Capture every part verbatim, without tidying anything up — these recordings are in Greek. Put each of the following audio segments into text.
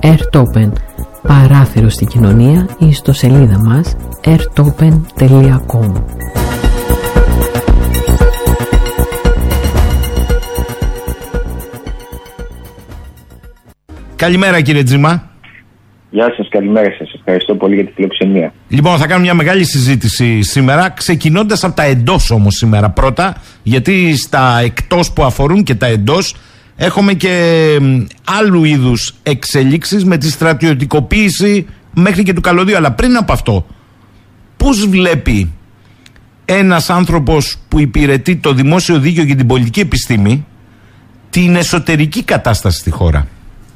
Airtopen, παράθυρο στην κοινωνία, ή στο σελίδα μας airtopen τελεία com. Καλημέρα κύριε Τζίμα. Γεια σας, καλημέρα σας. Ευχαριστώ πολύ για τη φιλοξενία. Λοιπόν, θα κάνουμε μια μεγάλη συζήτηση σήμερα, ξεκινώντας από τα εντός όμως σήμερα πρώτα, γιατί στα εκτός που αφορούν και τα εντός έχουμε και άλλου είδους εξελίξεις με τη στρατιωτικοποίηση μέχρι και του καλωδίου. Αλλά πριν από αυτό, πώς βλέπει ένας άνθρωπος που υπηρετεί το δημόσιο δίκαιο και την πολιτική επιστήμη την εσωτερική κατάσταση στη χώρα?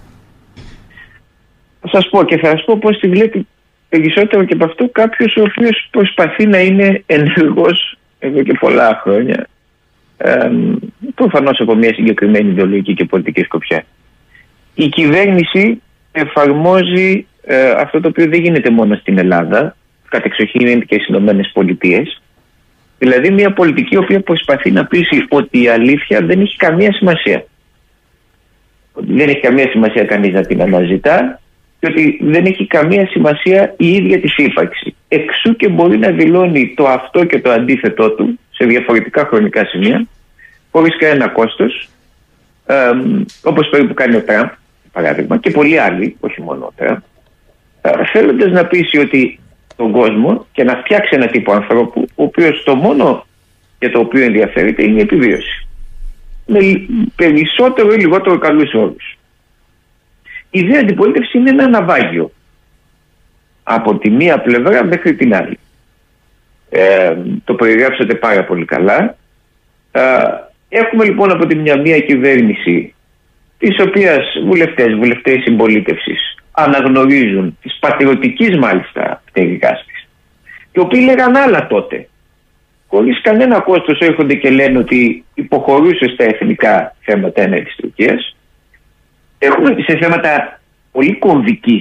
Θα σας πω και θα σας πω πώς τη βλέπει περισσότερο και από αυτό κάποιος ο οποίος προσπαθεί να είναι ενεργός εδώ και πολλά χρόνια. Ε, προφανώς από μια συγκεκριμένη ιδεολογική και πολιτική σκοπιά. Η κυβέρνηση εφαρμόζει ε, αυτό το οποίο δεν γίνεται μόνο στην Ελλάδα, κατεξοχήν είναι και στις Ηνωμένες Πολιτείες. Δηλαδή μια πολιτική η οποία προσπαθεί να πείσει ότι η αλήθεια δεν έχει καμία σημασία. Ότι δεν έχει καμία σημασία κανείς να την αναζητά και ότι δεν έχει καμία σημασία η ίδια της ύπαρξη. Εξού και μπορεί να δηλώνει το αυτό και το αντίθετό του σε διαφορετικά χρονικά σημεία, χωρίς κανένα κόστος, ε, όπως περίπου κάνει ο Τραμπ, παράδειγμα, και πολλοί άλλοι, όχι μόνο ο Τραμπ, ε, θέλοντας να πείσει ότι τον κόσμο και να φτιάξει ένα τύπο ανθρώπου, ο οποίος το μόνο για το οποίο ενδιαφέρεται είναι η επιβίωση. Με περισσότερο ή λιγότερο καλούς όρους. Η ιδέα αντιπολίτευση είναι ένα ναυάγιο από τη μία πλευρά μέχρι την άλλη. Ε, το περιγράψατε πάρα πολύ καλά. Ε, έχουμε λοιπόν από τη μια μία κυβέρνηση της οποίας βουλευτές, βουλευτές συμπολίτευσης αναγνωρίζουν της πατριωτικής μάλιστα πτέρυγάς της, οι οποίοι λέγαν άλλα τότε. Χωρίς κανένα κόστος έρχονται και λένε ότι υποχωρούσε στα εθνικά θέματα έναντι της Τουρκίας. Έχουμε σε θέματα πολύ κομβικής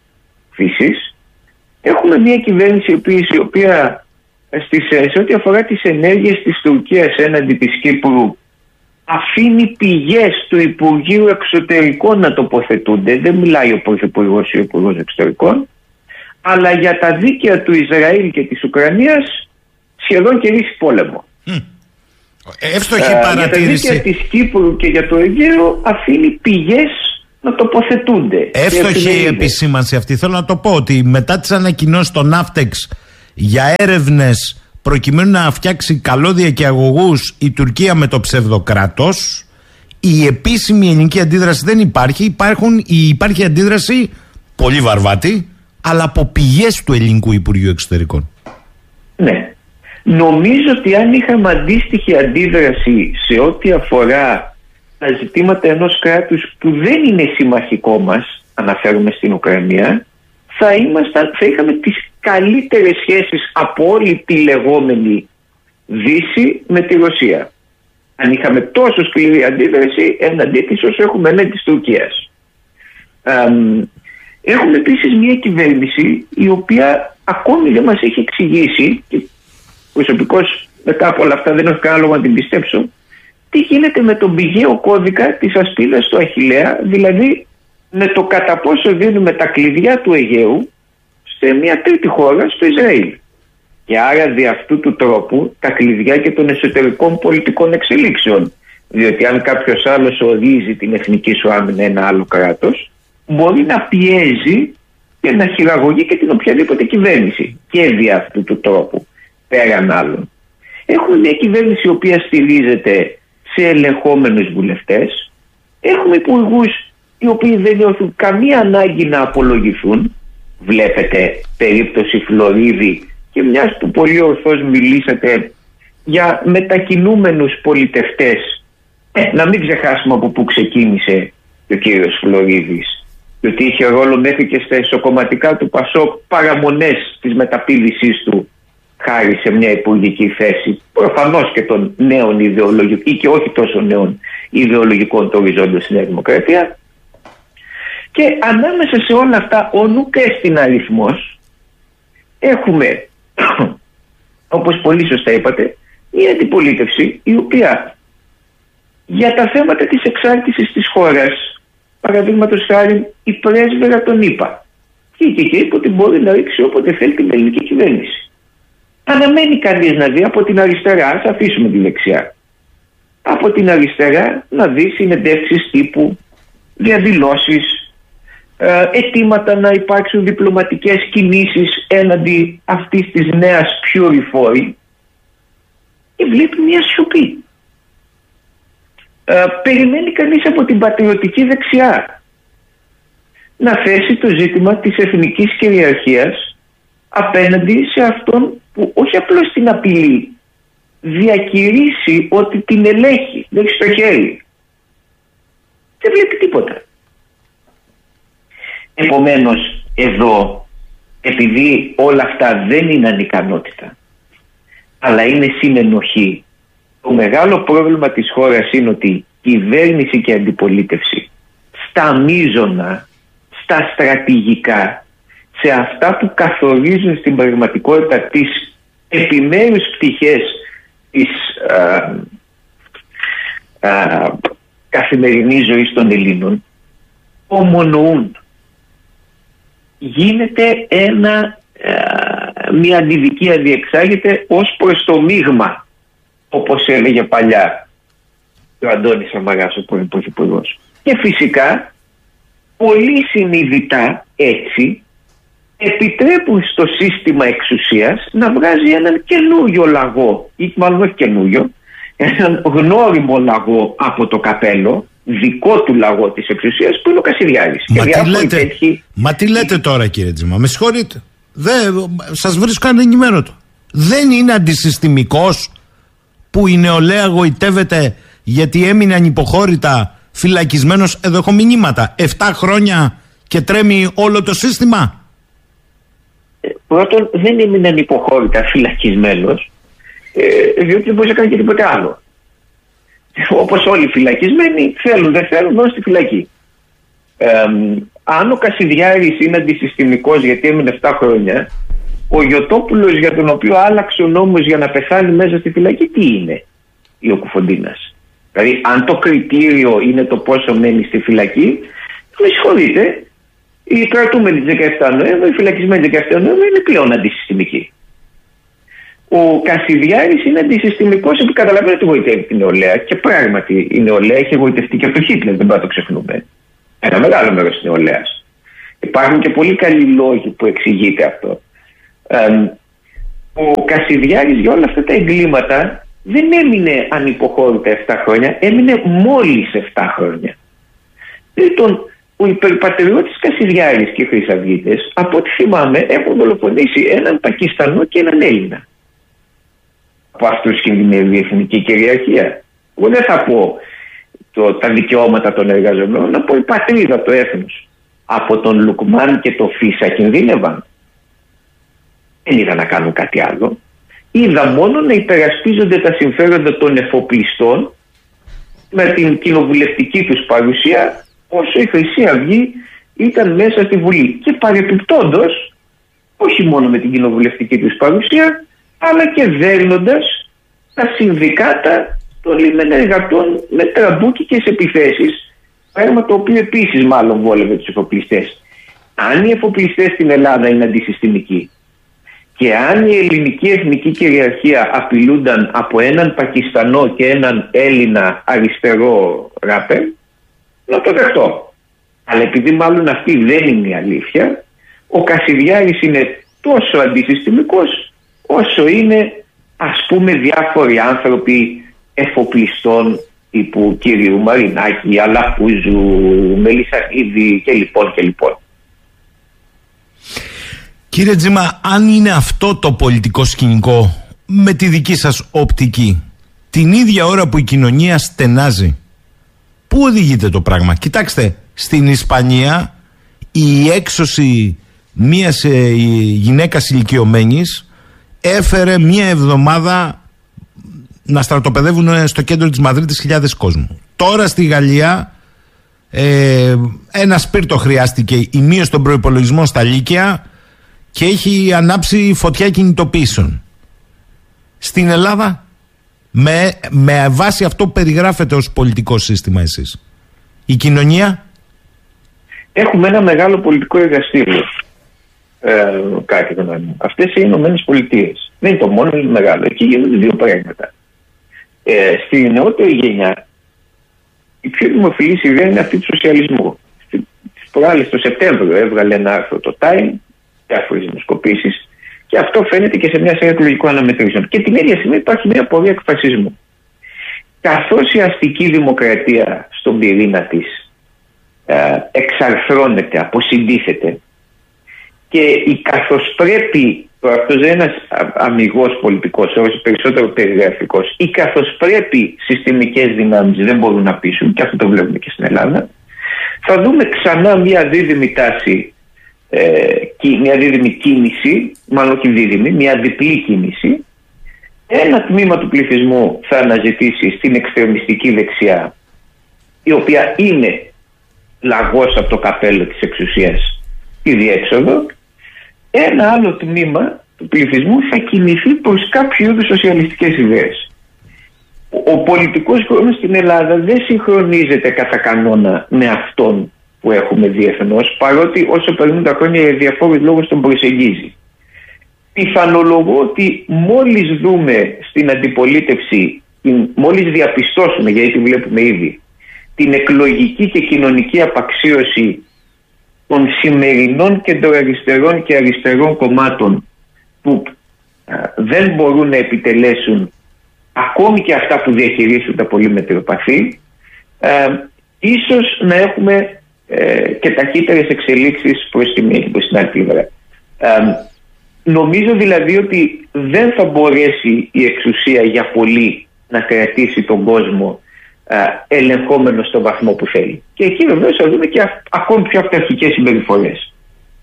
φύσης. Έχουμε μια κυβέρνηση η οποία στις, σε ό,τι αφορά τις ενέργειες της Τουρκίας έναντι της Κύπρου αφήνει πηγές του Υπουργείου Εξωτερικών να τοποθετούνται. Δεν μιλάει ο Πρωθυπουργός ή ο Υπουργός Εξωτερικών, αλλά για τα δίκαια του Ισραήλ και της Ουκρανίας σχεδόν κηρύσσει πόλεμο. Mm. Εύστοχη παρατήρηση. Για τα δίκαια της Κύπρου και για το Αιγαίο αφήνει πηγές να τοποθετούνται. Εύστοχη επισήμανση αυτή. Θέλω να το πω ότι μετά τις ανακοινώσεις των Ναύτεξ για έρευνες προκειμένου να φτιάξει καλώδια και αγωγούς η Τουρκία με το ψευδοκράτος, η επίσημη ελληνική αντίδραση δεν υπάρχει. Υπάρχουν, υπάρχει αντίδραση πολύ βαρβάτη, αλλά από πηγές του ελληνικού Υπουργείου Εξωτερικών. Ναι. Νομίζω ότι αν είχαμε αντίστοιχη αντίδραση σε ό,τι αφορά τα ζητήματα ενός κράτους που δεν είναι συμμαχικό μας, αναφέρουμε στην Ουκρανία, θα, ήμασταν, θα είχαμε τις καλύτερες σχέσεις από όλη τη λεγόμενη Δύση με τη Ρωσία. Αν είχαμε τόσο σκληρή αντίδραση εναντί της όσο έχουμε εναντί της Τουρκίας. Ε, έχουμε επίσης μια κυβέρνηση η οποία ακόμη δεν μας έχει εξηγήσει, και προσωπικώς μετά από όλα αυτά δεν έχω κανένα λόγο να την πιστέψω, τι γίνεται με τον πηγαίο κώδικα της ασπίδας του Αχιλλέα, δηλαδή με το κατά πόσο δίνουμε τα κλειδιά του Αιγαίου σε μια τρίτη χώρα, στο Ισραήλ. Και άρα δι' αυτού του τρόπου τα κλειδιά και των εσωτερικών πολιτικών εξελίξεων. Διότι αν κάποιος άλλος ορίζει την εθνική σου άμυνα ένα άλλο κράτος, μπορεί να πιέζει και να χειραγωγεί και την οποιαδήποτε κυβέρνηση. Και δι' αυτού του τρόπου, πέραν άλλων. Έχουμε μια κυβέρνηση η οποία στηρίζεται σε ελεγχόμενους βουλευτές. Έχουμε υπουργούς οι οποίοι δεν νιώθουν καμία ανάγκη να απολογηθούν. Βλέπετε περίπτωση Φλωρίδη, και μιας που πολύ ορθώς μιλήσατε για μετακινούμενους πολιτευτές, ε, να μην ξεχάσουμε από πού ξεκίνησε ο κύριος Φλωρίδης, διότι είχε ρόλο μέχρι και στα εσωκομματικά του Πασόκ παραμονές της μεταπήδησής του χάρη σε μια υπουργική θέση, προφανώς και των νέων ιδεολογικών ή και όχι τόσο νέων ιδεολογικών του οριζόντων στη Νέα Δημοκρατία. Και ανάμεσα σε όλα αυτά ο νουκ έστιν αριθμός έχουμε, όπως πολύ σωστά είπατε, μια αντιπολίτευση η οποία για τα θέματα της εξάρτησης της χώρας παραδείγματος χάρη η πρέσβερα τον ΗΠΑ. Βγήκε και είπε ότι μπορεί να ρίξει όποτε θέλει την ελληνική κυβέρνηση. Αναμένει κανείς να δει από την αριστερά, ας αφήσουμε τη δεξιά, από την αριστερά να δει συνεντεύξεις τύπου, διαδηλώσεις, ε, αιτήματα να υπάρξουν διπλωματικές κινήσεις έναντι αυτής της νέας πιο ρηφόρη, και βλέπει μια σιωπή. Ε, περιμένει κανείς από την πατριωτική δεξιά να θέσει το ζήτημα της εθνικής κυριαρχίας απέναντι σε αυτόν που όχι απλώς την απειλεί, διακηρύσει ότι την ελέγχει, δεν έχει στο χέρι. Δεν βλέπει τίποτα. Επομένως, εδώ, επειδή όλα αυτά δεν είναι ανικανότητα, αλλά είναι συνενοχή, το μεγάλο πρόβλημα της χώρας είναι ότι η κυβέρνηση και η αντιπολίτευση στα μείζωνα, στα στρατηγικά, σε αυτά που καθορίζουν στην πραγματικότητα τις επιμέρους πτυχές της α, α, καθημερινής ζωής των Ελλήνων, ομονοούν. Γίνεται ένα, α, μια αντιδικία διεξάγεται ως προς το μείγμα, όπως έλεγε παλιά ο Αντώνης Σαμαράς, ο πρώην Πρωθυπουργός. Και φυσικά πολύ συνειδητά έτσι επιτρέπουν στο σύστημα εξουσίας να βγάζει έναν καινούριο λαγό, ή μάλλον όχι καινούριο, έναν γνώριμο λαγό από το καπέλο, δικό του λαγό της εξουσίας, που είναι ο Κασιδιάρης. Μα, τι λέτε, τέτοιοι... Μα τι λέτε τώρα, κύριε Τζίμα, με συγχωρείτε, δεν, σας βρίσκω ανενημέρωτο. Δεν είναι αντισυστημικός που η νεολαία γοητεύεται γιατί έμεινε ανυποχώρητα φυλακισμένος? Εδώ έχω μηνύματα, εφτά χρόνια και τρέμει όλο το σύστημα. Πρώτον, δεν έμεινε ανυποχώρητα φυλακισμένος, ε, διότι δεν μπορούσε να κάνει και τίποτε άλλο. Όπως όλοι οι φυλακισμένοι θέλουν, δεν θέλουν, μένουν στη φυλακή. Ε, αν ο Κασιδιάρης είναι αντισυστημικός γιατί έμεινε εφτά χρόνια, ο Γιωτόπουλος, για τον οποίο άλλαξε ο νόμος για να πεθάνει μέσα στη φυλακή, τι είναι? Ή ο Κουφοντίνας. Δηλαδή, αν το κριτήριο είναι το πόσο μένει στη φυλακή, με συγχωρείτε, οι κρατούμενοι της δεκαεφτά Νοέμβρη, οι φυλακισμένοι της δεκαεφτά Νοέμβρη είναι πλέον αντισυστημικοί. Ο Κασιδιάρης είναι αντισυστημικός επειδή καταλαβαίνει ότι γοητεύει την νεολαία, και πράγματι η νεολαία έχει γοητευτεί και από τον Χίτλερ, δεν πρέπει να το ξεχνούμε. Ένα μεγάλο μέρος της νεολαίας. Υπάρχουν και πολύ καλοί λόγοι που εξηγείται αυτό. Ε, ο Κασιδιάρης για όλα αυτά τα εγκλήματα δεν έμεινε ανυποχώρητα εφτά χρόνια, έμεινε μόλις εφτά χρόνια. Τρίτον, ο υπερπατριώτης Κασιδιάρης και οι Χρυσαυγίτες, από ό,τι θυμάμαι, έχουν δολοφονήσει έναν Πακιστανό και έναν Έλληνα. Από αυτούς κινδυνεύει η εθνική κυριαρχία. Εγώ δεν θα πω το, τα δικαιώματα των εργαζομένων, να πω η πατρίδα, το έθνος. Από τον Λουκμάν και το Φίσα κινδύνευαν. Δεν είδα να κάνουν κάτι άλλο. Είδα μόνο να υπερασπίζονται τα συμφέροντα των εφοπλιστών με την κοινοβουλευτική τους παρουσία, όσο η Χρυσή Αυγή ήταν μέσα στη Βουλή. Και παρεπιπτόντως, όχι μόνο με την κοινοβουλευτική τους παρουσία, αλλά και δέρνοντας τα συνδικάτα των λιμενεργατών με τραμπούκικες επιθέσεις, πράγμα το οποίο επίσης μάλλον βόλευε τους εφοπλιστές. Αν οι εφοπλιστές στην Ελλάδα είναι αντισυστημικοί και αν η ελληνική εθνική κυριαρχία απειλούνταν από έναν Πακιστανό και έναν Έλληνα αριστερό ράπερ, να το δεχτώ. Αλλά επειδή μάλλον αυτή δεν είναι η αλήθεια, ο Κασιδιάρης είναι τόσο αντισυστημικός όσο είναι, ας πούμε, διάφοροι άνθρωποι εφοπλιστών τύπου κυρίου Μαρινάκη, Αλαφούζου, Μελισσανίδη και λοιπόν και λοιπόν. Κύριε Τζίμα, αν είναι αυτό το πολιτικό σκηνικό με τη δική σας οπτική, την ίδια ώρα που η κοινωνία στενάζει, πού οδηγείται το πράγμα? Κοιτάξτε, στην Ισπανία η έξωση μιας ε, γυναίκας ηλικιωμένης έφερε μια εβδομάδα να στρατοπεδεύουν στο κέντρο της Μαδρίτης χιλιάδες κόσμου. Τώρα στη Γαλλία ε, ένα σπίρτο χρειάστηκε η μείωση των προϋπολογισμών στα λύκεια και έχει ανάψει φωτιά κινητοποιήσεων. Στην Ελλάδα, με, με βάση αυτό που περιγράφετε ως πολιτικό σύστημα εσείς, η κοινωνία έχουμε ένα μεγάλο πολιτικό εργαστήριο. Ε, κάτι γνώμη μου. Αυτές είναι οι Ηνωμένες Πολιτείες. Δεν είναι το μόνο, είναι μεγάλο. Εκεί γίνονται δύο πράγματα. Ε, στη νεότερη γενιά, η πιο δημοφιλής ιδέα είναι αυτή του σοσιαλισμού. Τις προάλλες το Σεπτέμβριο έβγαλε ένα άρθρο το Time, διάφορες δημοσκοπήσεις, και αυτό φαίνεται και σε μια σειρά εκλογικών αναμετρήσεων. Και την ίδια στιγμή υπάρχει μια πορεία εκφασισμού. Καθώς η αστική δημοκρατία στον πυρήνα της ε, εξαρθρώνεται, αποσυντίθεται, και η καθώς πρέπει, αυτός δεν είναι ένας αμιγός πολιτικός όρος, περισσότερο περιγραφικός, οι καθώς πρέπει συστημικές δυνάμεις δεν μπορούν να πείσουν, και αυτό το βλέπουμε και στην Ελλάδα, θα δούμε ξανά μια δίδυμη τάση, ε, μια δίδυμη κίνηση, μάλλον όχι δίδυμη, μια διπλή κίνηση. Ένα τμήμα του πληθυσμού θα αναζητήσει στην εξτρεμιστική δεξιά, η οποία είναι λαγός από το καπέλο της εξουσίας, τη διέξοδο. Ένα άλλο τμήμα του πληθυσμού θα κινηθεί προς κάποιο είδους σοσιαλιστικές ιδέες. Ο πολιτικός χρόνος στην Ελλάδα δεν συγχρονίζεται κατά κανόνα με αυτόν που έχουμε διεθνώς, παρότι όσο περνούν τα χρόνια για διαφόρους λόγους τον προσεγγίζει. Πιθανολογώ ότι μόλις δούμε στην αντιπολίτευση, μόλις διαπιστώσουμε, γιατί τη βλέπουμε ήδη, την εκλογική και κοινωνική απαξίωση των σημερινών κεντροαριστερών και αριστερών κομμάτων που α, δεν μπορούν να επιτελέσουν ακόμη και αυτά που διαχειρίζουν τα πολύ μετριοπαθή, ίσως να έχουμε ε, και ταχύτερες εξελίξεις προς τη μία και προς την άλλη πλευρά. Ε, νομίζω δηλαδή ότι δεν θα μπορέσει η εξουσία για πολύ να κρατήσει τον κόσμο ελεγχόμενο στο βαθμό που θέλει. Και εκεί βεβαίως θα δούμε και α, ακόμη πιο αυταρχικές συμπεριφορές.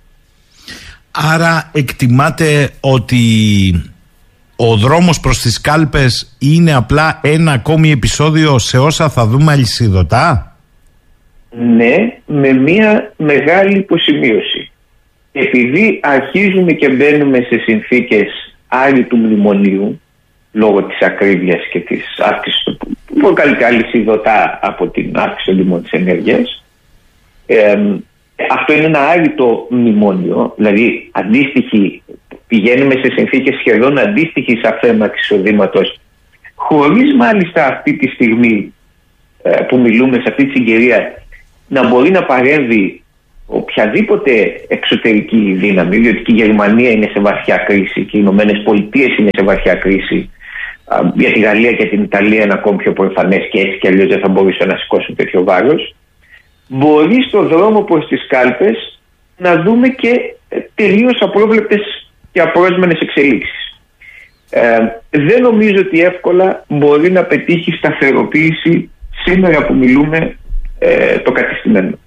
Άρα εκτιμάτε ότι ο δρόμος προς τις κάλπες είναι απλά ένα ακόμη επεισόδιο σε όσα θα δούμε αλυσιδωτά? Ναι, με μια μεγάλη υποσημείωση. Επειδή αρχίζουμε και μπαίνουμε σε συνθήκες άρρητου μνημονίου, λόγω της ακρίβειας και της αύξησης του προκαλεί αλυσιδωτά από την αύξηση των τιμών της ενέργειας, ε, αυτό είναι ένα άρρητο μνημόνιο, δηλαδή αντίστοιχη, πηγαίνουμε σε συνθήκες σχεδόν αντίστοιχης αφέμαξης εισοδήματος, χωρίς μάλιστα αυτή τη στιγμή ε, που μιλούμε, σε αυτή τη συγκυρία, να μπορεί να παρέμβει οποιαδήποτε εξωτερική δύναμη, διότι και η Γερμανία είναι σε βαθιά κρίση και οι Ηνωμένες Πολιτείες είναι σε βαθιά κρίση. Για τη Γαλλία και την Ιταλία είναι ακόμη πιο προφανές, και έτσι κι αλλιώς δεν θα μπορούσαν να σηκώσουν τέτοιο βάρος. Μπορεί στον δρόμο προς τις κάλπες να δούμε και τελείως απρόβλεπτες και απρόσμενες εξελίξεις. Ε, δεν νομίζω ότι εύκολα μπορεί να πετύχει σταθεροποίηση σήμερα που μιλούμε ε, το κατεστημένο.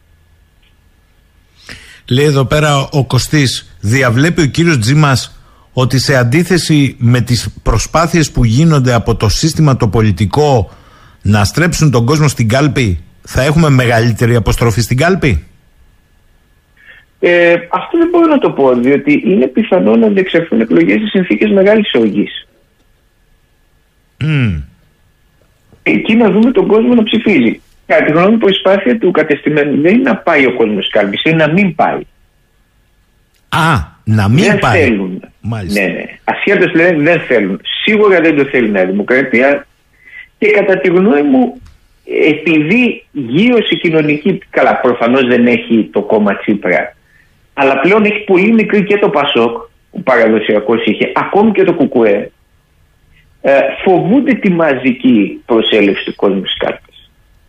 Λέει εδώ πέρα ο Κωστής, διαβλέπει ο κύριος Τζίμας ότι σε αντίθεση με τις προσπάθειες που γίνονται από το σύστημα το πολιτικό να στρέψουν τον κόσμο στην κάλπη, θα έχουμε μεγαλύτερη αποστροφή στην κάλπη? Ε, αυτό δεν μπορώ να το πω, διότι είναι πιθανό να διεξαχθούν εκλογές σε συνθήκες μεγάλης οργής. Mm. Εκεί να δούμε τον κόσμο να ψηφίζει. Κατά τη γνώμη μου, προσπάθεια του κατεστημένου δεν είναι να πάει ο κόσμος στις κάλπες, είναι να μην πάει. Α, να μην δεν πάει. Θέλουν. Μάλιστα. Ναι, ναι. Ασχέτως λένε δεν θέλουν. Σίγουρα δεν το θέλει η Νέα Δημοκρατία, και κατά τη γνώμη μου, επειδή γύρωση κοινωνική, καλά προφανώς δεν έχει το κόμμα Τσίπρα, αλλά πλέον έχει πολύ μικρή και το Πασόκ, που παραδοσιακώς είχε, ακόμη και το Κουκουέ, ε, φοβούνται τη μαζική προσέλευση του κόσμου στις κάλπες.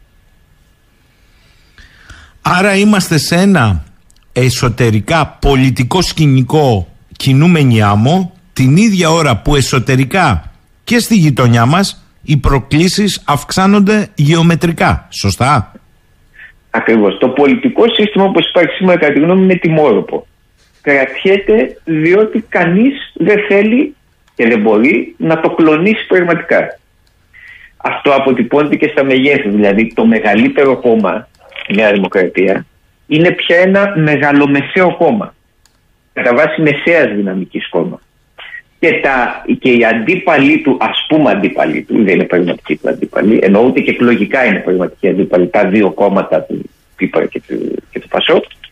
Άρα είμαστε σε ένα εσωτερικά πολιτικό σκηνικό κινούμενη άμμο, την ίδια ώρα που εσωτερικά και στη γειτονιά μας οι προκλήσεις αυξάνονται γεωμετρικά. Σωστά? Ακριβώς. Το πολιτικό σύστημα όπως υπάρχει σήμερα, κατά τη γνώμη μου, είναι τιμόρροπο. Κρατιέται διότι κανείς δεν θέλει και δεν μπορεί να το κλονίσει πραγματικά. Αυτό αποτυπώνεται και στα μεγέθη. Δηλαδή το μεγαλύτερο κόμμα, η Νέα Δημοκρατία, είναι πια ένα μεγαλομεσαίο κόμμα. Κατά βάση μεσαίας δυναμικής κόμμα. Και, τα, και οι αντίπαλοι του, ας πούμε αντίπαλοι του, δεν είναι πραγματικοί του αντίπαλοι, ενώ ούτε και εκλογικά είναι πραγματικοί αντίπαλοι, τα δύο κόμματα του Πίπρα και του, και του Πασόκ,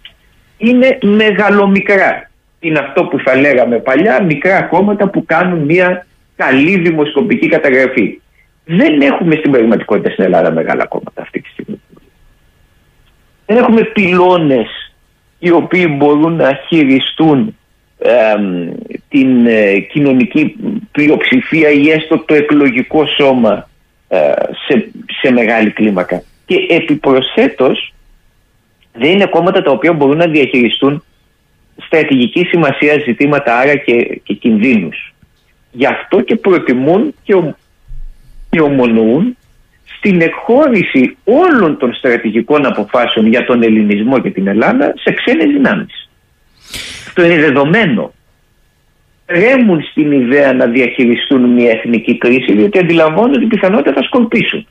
είναι μεγαλομικρά. Είναι αυτό που θα λέγαμε παλιά, μικρά κόμματα που κάνουν μια καλή δημοσκοπική καταγραφή. Δεν έχουμε στην πραγματικότητα στην Ελλάδα μεγάλα κόμματα αυτή τη στιγμή. Δεν έχουμε πυλώνες οι οποίοι μπορούν να χειριστούν ε, την ε, κοινωνική πλειοψηφία ή έστω το εκλογικό σώμα ε, σε, σε μεγάλη κλίμακα. Και επιπροσθέτως δεν είναι κόμματα τα οποία μπορούν να διαχειριστούν στρατηγική σημασία ζητήματα, άρα και, και κινδύνους. Γι' αυτό και προτιμούν και, ο, και ομονοούν στην εκχώρηση όλων των στρατηγικών αποφάσεων για τον ελληνισμό και την Ελλάδα σε ξένες δυνάμεις. Αυτό είναι δεδομένο. Ρέμουν στην ιδέα να διαχειριστούν μια εθνική κρίση, διότι αντιλαμβάνονται ότι πιθανότητα θα σκορπίσουν.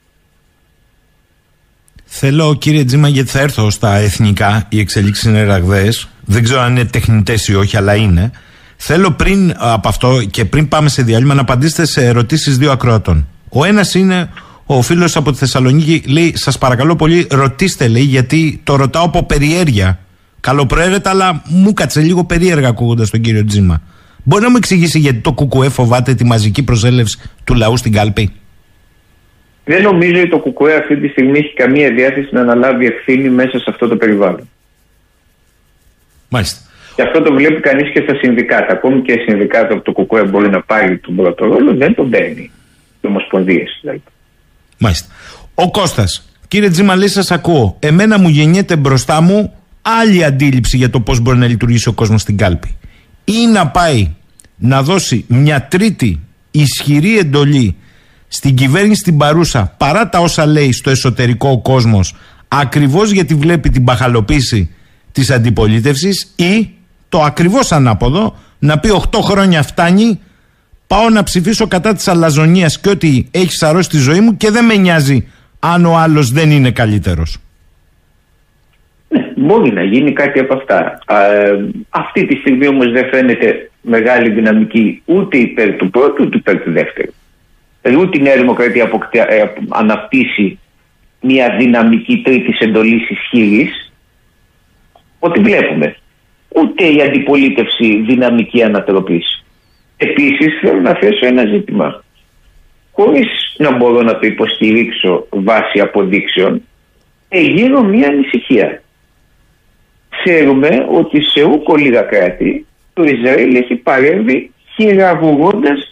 Θέλω, κύριε Τζίμα, γιατί θα έρθω στα εθνικά, οι εξελίξεις είναι ραγδαίες. Δεν ξέρω αν είναι τεχνητές ή όχι, αλλά είναι. Θέλω πριν από αυτό και πριν πάμε σε διάλειμμα να απαντήσετε σε ερωτήσεις δύο ακροατών. Ο ένας είναι ο φίλος από τη Θεσσαλονίκη, λέει: σας παρακαλώ πολύ, ρωτήστε, λέει, γιατί το ρωτάω από περιέργεια. Καλοπροαίρετα, αλλά μου κάτσε λίγο περίεργα ακούγοντας τον κύριο Τζίμα. Μπορεί να μου εξηγήσει γιατί το ΚΚΕ φοβάται τη μαζική προσέλευση του λαού στην κάλπη? Δεν νομίζω ότι το ΚΚΕ αυτή τη στιγμή έχει καμία διάθεση να αναλάβει ευθύνη μέσα σε αυτό το περιβάλλον. Μάλιστα. Και αυτό το βλέπει κανείς και στα συνδικάτα. Ακόμη και συνδικάτα που το ΚΚΕ μπορεί να πάρει τον πρώτο ρόλο, δεν τον παίρνει. Οι ομοσπονδίες δηλαδή. Μάλιστα. Ο Κώστας. Κύριε Τζίμα, λέει, σας ακούω. Εμένα μου γεννιέται μπροστά μου άλλη αντίληψη για το πώς μπορεί να λειτουργήσει ο κόσμος στην κάλπη. Ή να πάει να δώσει μια τρίτη ισχυρή εντολή στην κυβέρνηση την παρούσα, παρά τα όσα λέει στο εσωτερικό ο κόσμος, ακριβώς γιατί βλέπει την μπαχαλοποίηση της αντιπολίτευσης, ή το ακριβώς ανάποδο, να πει οκτώ χρόνια φτάνει, πάω να ψηφίσω κατά της αλαζονίας και ότι έχει σαρώσει τη ζωή μου και δεν με νοιάζει αν ο άλλος δεν είναι καλύτερος. Ναι, μπορεί να γίνει κάτι από αυτά. Ε, αυτή τη στιγμή όμως δεν φαίνεται μεγάλη δυναμική ούτε υπέρ του πρώτου ούτε υπέρ του δεύτερου. Δηλαδή ούτε η Νέα Δημοκρατία αποκτά, ε, αναπτύσσει μια δυναμική τρίτης εντολής ισχυρής, ό,τι βλέπουμε. Ούτε η αντιπολίτευση δυναμική ανατροπής. Επίσης θέλω να θέσω ένα ζήτημα. Χωρίς να μπορώ να το υποστηρίξω βάσει αποδείξεων, εγείρω μια ανησυχία. Ξέρουμε ότι σε ούκο λίγα κράτη το Ισραήλ έχει παρέμβει χειραγωγώντας